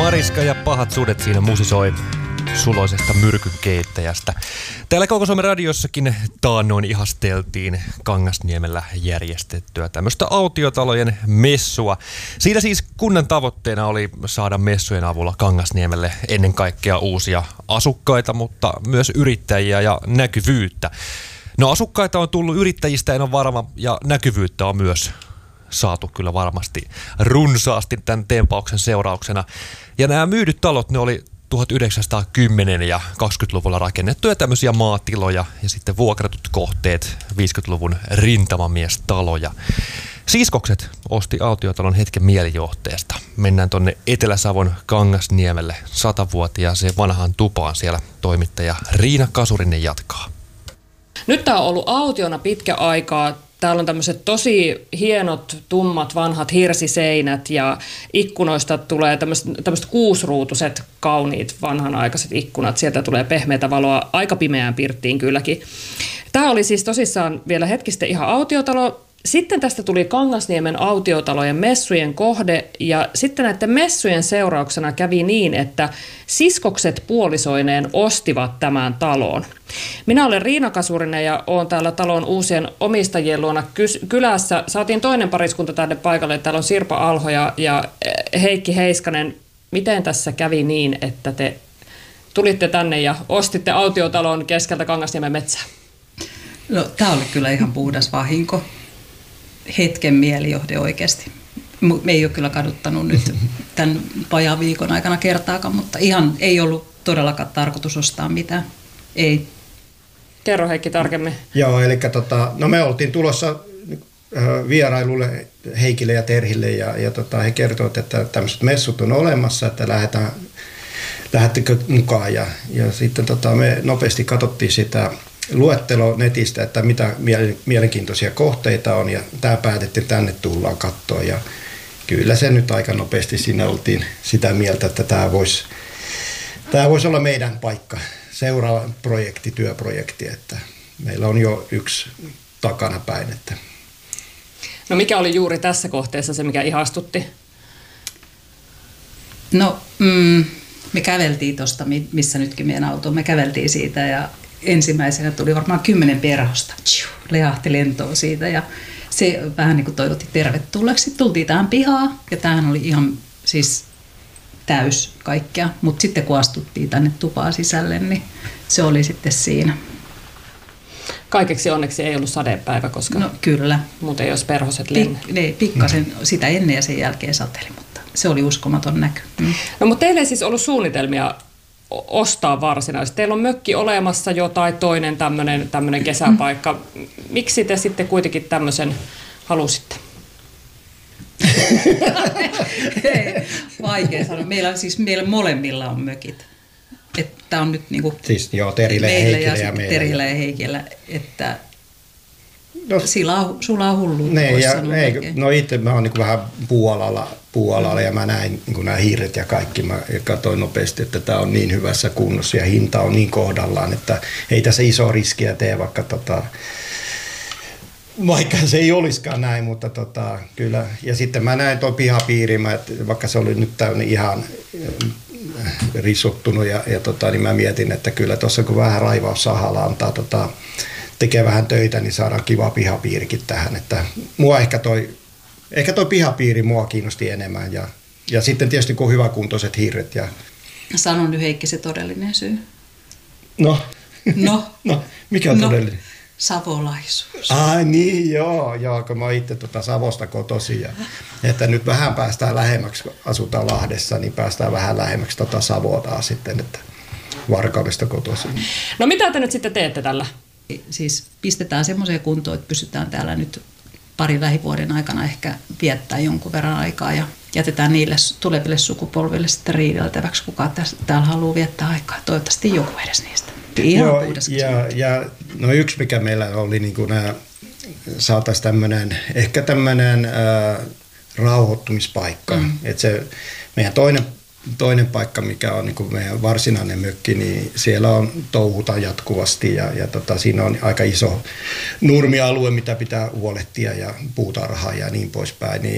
Mariska ja Pahat sudet siinä musisoi suloisesta myrkynkeittäjästä. Täällä Koko Suomen radiossakin taannoin ihasteltiin Kangasniemellä järjestettyä tämmöistä autiotalojen messua. Siinä siis kunnan tavoitteena oli saada messujen avulla Kangasniemelle ennen kaikkea uusia asukkaita, mutta myös yrittäjiä ja näkyvyyttä. No asukkaita on tullut, yrittäjistä en ole varma, ja näkyvyyttä on myös saatu kyllä varmasti runsaasti tämän tempauksen seurauksena. Ja nämä myydyt talot, ne oli 1910- ja 20-luvulla rakennettuja tämmöisiä maatiloja ja sitten vuokratut kohteet, 50-luvun rintamamiestaloja. Siskokset osti autiotalon hetken mielijohteesta. Mennään tonne Etelä-Savon Kangasniemelle 100-vuotiaaseen vanhaan tupaan. Siellä toimittaja Riina Kasurinen jatkaa. Nyt tämä on ollut autiona pitkä aikaa. Täällä on tämmöiset tosi hienot, tummat, vanhat hirsiseinät ja ikkunoista tulee tämmöiset kuusruutuiset, kauniit, vanhanaikaiset ikkunat. Sieltä tulee pehmeätä valoa aika pimeään pirttiin kylläkin. Tämä oli siis tosissaan vielä hetki sitten ihan autiotalo. Sitten tästä tuli Kangasniemen autiotalojen messujen kohde ja sitten näiden messujen seurauksena kävi niin, että siskokset puolisoineen ostivat tämän talon. Minä olen Riina Kasurinen ja olen täällä talon uusien omistajien luona kylässä. Saatiin toinen pariskunta tänne paikalle. Täällä on Sirpa Alho ja Heikki Heiskanen. Miten tässä kävi niin, että te tulitte tänne ja ostitte autiotalon keskeltä Kangasniemen metsää? No, tämä oli kyllä ihan puhdas vahinko. Hetken mielijohde oikeasti. Me ei ole kyllä kaduttanut nyt tämän vajaan viikon aikana kertaakaan, mutta ihan ei ollut todellakaan tarkoitus ostaa mitään. Ei. Kerro Heikki tarkemmin. Joo, eli no me oltiin tulossa vierailulle Heikille ja Terhille ja he kertoivat, että tämmöiset messut on olemassa, että lähdettekö mukaan ja sitten me nopeasti katsottiin sitä luettelo netistä, että mitä mielenkiintoisia kohteita on ja tämä päätettiin, tänne tullaan katsoa ja kyllä se nyt aika nopeasti siinä oltiin sitä mieltä, että tämä voisi olla meidän paikka, seuraava työprojekti, että meillä on jo yksi takana päin. Että. No mikä oli juuri tässä kohteessa se, mikä ihastutti? No me käveltiin tuosta, missä nytkin meidän auto, me käveltiin siitä ja ensimmäisenä tuli varmaan 10 perhosta. Lehahti lentoon siitä ja se vähän niin kuin toivotti tervetulleeksi. Sitten tultiin tähän pihaan ja tämähän oli ihan siis täys kaikkea. Mutta sitten kun astuttiin tänne tupaan sisälle, niin se oli sitten siinä. Kaikeksi onneksi ei ollut sadepäivä, koska no, kyllä. Muuten ei olisi perhoset lennä. Pikkasen sitä ennen ja sen jälkeen sateli, mutta se oli uskomaton näky. No mutta teillä ei siis ollut suunnitelmia ostaa varsinaisesti. Teillä on mökki olemassa jo tai toinen tämmöinen kesäpaikka. Miksi te sitten kuitenkin tämmöisen halusitte? Vaikea sanoa. Meillä molemmilla on mökit. Tämä on nyt niinku siis joo, Terillä ja Heikillä ja meillä. Terillä ja Heikillä, että sulla on hullu. No itse mä oon niinku vähän puualalla ja mä näin niinku nämä hiiret ja kaikki. Mä katsoin nopeasti, että tämä on niin hyvässä kunnossa ja hinta on niin kohdallaan, että ei tässä iso riskiä tee, vaikka se ei olisikaan näin, mutta kyllä. Ja sitten mä näin tuon pihapiirin, vaikka se oli nyt täynnä ihan risottunut niin mä mietin, että kyllä tuossa kun vähän raivaussahalla antaa tekee vähän töitä, niin saadaan kiva pihapiirikin tähän. Että mua ehkä toi pihapiiri mua kiinnosti enemmän ja sitten tietysti kun on hyväkuntoiset hiiret. Sano nyt Heikki se todellinen syy. No, mikä on todellinen? Savolaisuus. Ai niin, joo, kun mä oon itse Savosta kotoisin. Että nyt vähän päästään lähemmäksi, kun asutaan Lahdessa, niin päästään vähän lähemmäksi Savoa sitten, että Varkaudesta kotoisin. No mitä te nyt sitten teette tällä? Siis pistetään semmoiseen kuntoon, että pystytään täällä nyt parin lähivuoden aikana ehkä viettää jonkun verran aikaa ja jätetään niille tuleville sukupolville sitten riideltäväksi, kuka täällä haluaa viettää aikaa. Toivottavasti joku edes niistä. Joo, no yksi mikä meillä oli, niin kuin saataisiin ehkä tämmöinen rauhoittumispaikka. Että se meidän toinen paikka, mikä on niin kuin meidän varsinainen mökki, niin siellä on touhuta jatkuvasti ja siinä on aika iso nurmialue, mitä pitää huolehtia ja puutarhaa ja niin poispäin.